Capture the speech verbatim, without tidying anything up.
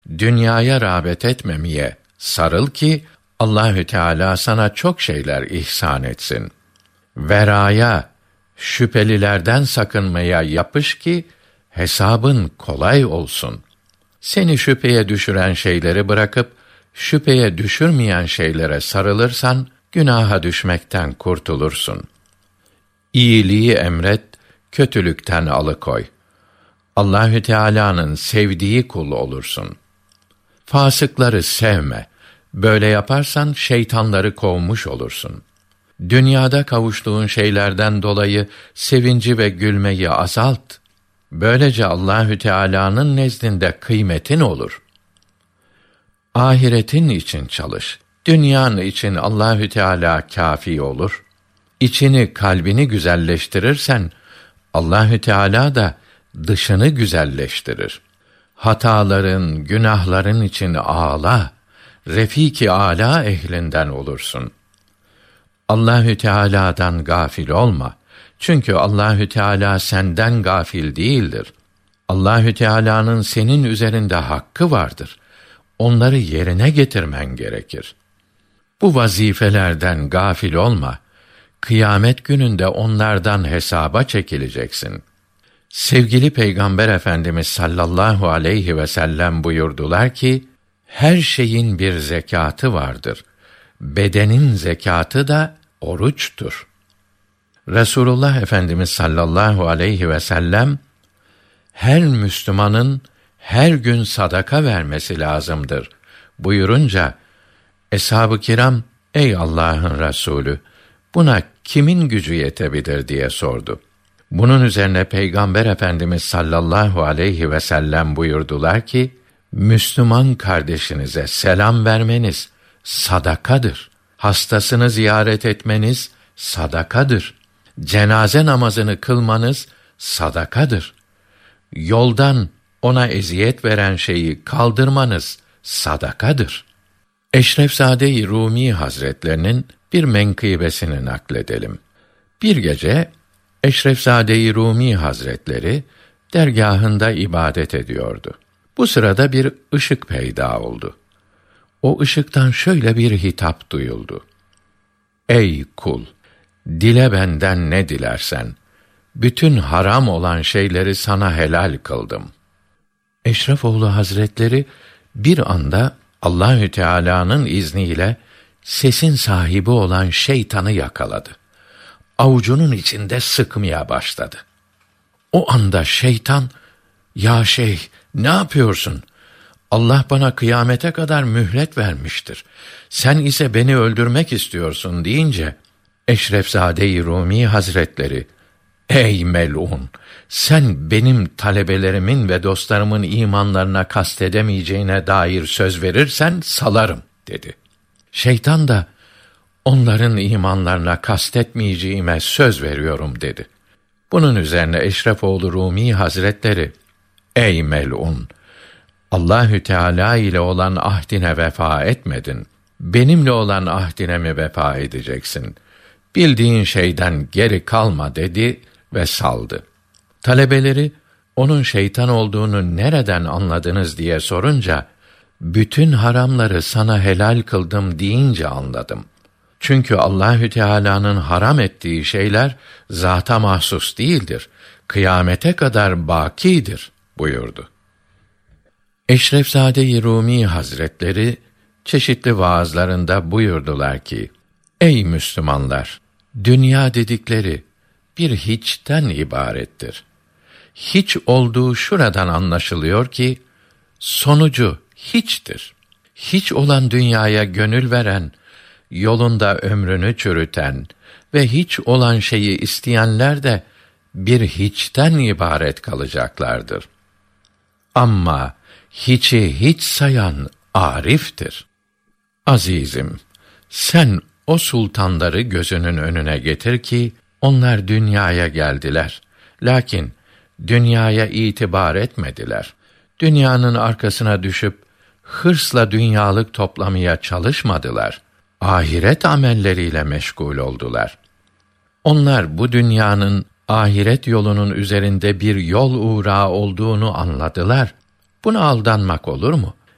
Dünyaya rağbet etmemeye sarıl ki Allahü Teala sana çok şeyler ihsan etsin. Veraya, şüphelilerden sakınmaya yapış ki hesabın kolay olsun. Seni şüpheye düşüren şeyleri bırakıp şüpheye düşürmeyen şeylere sarılırsan günaha düşmekten kurtulursun. İyiliği emret, kötülükten alıkoy. Allahü Teala'nın sevdiği kul olursun. Fasıkları sevme. Böyle yaparsan şeytanları kovmuş olursun. Dünyada kavuştuğun şeylerden dolayı sevinci ve gülmeyi azalt. Böylece Allahü Teala'nın nezdinde kıymetin olur. Ahiretin için çalış. Dünyanın için Allahü Teala kâfi olur. İçini, kalbini güzelleştirirsen Allahü Teala da dışını güzelleştirir. Hataların, günahların için ağla. Refîk-i âlâ ehlinden olursun. Allahü Teala'dan gafil olma. Çünkü Allahü Teala senden gafil değildir. Allahü Teala'nın senin üzerinde hakkı vardır. Onları yerine getirmen gerekir. Bu vazifelerden gafil olma. Kıyamet gününde onlardan hesaba çekileceksin. Sevgili Peygamber Efendimiz sallallahu aleyhi ve sellem buyurdular ki, her şeyin bir zekatı vardır. Bedenin zekatı da oruçtur. Resulullah Efendimiz sallallahu aleyhi ve sellem, her Müslümanın her gün sadaka vermesi lazımdır buyurunca, eshab-ı kiram, ey Allah'ın Resulü, buna kimin gücü yetebilir diye sordu. Bunun üzerine Peygamber Efendimiz sallallahu aleyhi ve sellem buyurdular ki, Müslüman kardeşinize selam vermeniz sadakadır. Hastasını ziyaret etmeniz sadakadır. Cenaze namazını kılmanız sadakadır. Yoldan ona eziyet veren şeyi kaldırmanız sadakadır. Eşrefzade-i Rûmî Hazretlerinin bir menkıbesini nakledelim. Bir gece Eşrefzade-i Rûmî Hazretleri dergâhında ibadet ediyordu. Bu sırada bir ışık peyda oldu. O ışıktan şöyle bir hitap duyuldu. Ey kul! Dile benden ne dilersen. Bütün haram olan şeyleri sana helal kıldım. Eşrefoğlu Hazretleri bir anda Allahü Teala'nın izniyle sesin sahibi olan şeytanı yakaladı. Avucunun içinde sıkmaya başladı. O anda şeytan, ya şeyh, ne yapıyorsun? Allah bana kıyamete kadar mühlet vermiştir. Sen ise beni öldürmek istiyorsun deyince, Eşrefzade-i Rûmî Hazretleri, ey melûn! Sen benim talebelerimin ve dostlarımın imanlarına kastedemeyeceğine dair söz verirsen salarım, dedi. Şeytan da, onların imanlarına kastetmeyeceğime söz veriyorum, dedi. Bunun üzerine Eşrefoğlu Rûmî Hazretleri, ey melûn! Allahü Teala ile olan ahdine vefa etmedin. Benimle olan ahdine mi vefa edeceksin? Bildiğin şeyden geri kalma, dedi ve saldı. Talebeleri, onun şeytan olduğunu nereden anladınız diye sorunca, bütün haramları sana helal kıldım deyince anladım. Çünkü Allahü Teala'nın haram ettiği şeyler zata mahsus değildir. Kıyamete kadar bâkidir buyurdu. Eşrefzade-i Rûmî Hazretleri çeşitli vaazlarında buyurdular ki, ey Müslümanlar! Dünya dedikleri bir hiçten ibarettir. Hiç olduğu şuradan anlaşılıyor ki, sonucu hiçtir. Hiç olan dünyaya gönül veren, yolunda ömrünü çürüten ve hiç olan şeyi isteyenler de bir hiçten ibaret kalacaklardır. Ama hiçi hiç sayan ariftir. Azizim, sen o sultanları gözünün önüne getir ki, onlar dünyaya geldiler. Lakin dünyaya itibar etmediler. Dünyanın arkasına düşüp, hırsla dünyalık toplamaya çalışmadılar. Ahiret amelleriyle meşgul oldular. Onlar bu dünyanın ahiret yolunun üzerinde bir yol uğrağı olduğunu anladılar. Buna aldanmak olur mu?